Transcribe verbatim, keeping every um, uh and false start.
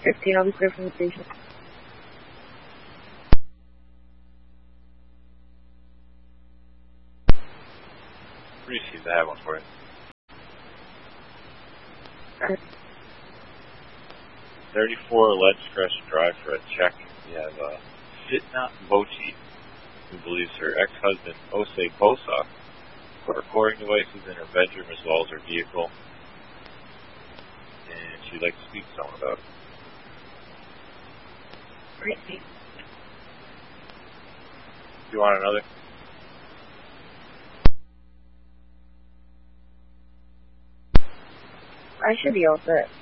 fifteen, I'll be clear from the station. Received, I have one for you. Alright. thirty-four Ledge Crest Drive for a check. We have uh, Sitna Bochi, who believes her ex-husband, Ose Bosa, put recording devices in her bedroom as well as her vehicle. And she'd like to speak to someone about it. Great. Do you want another? I should be all set.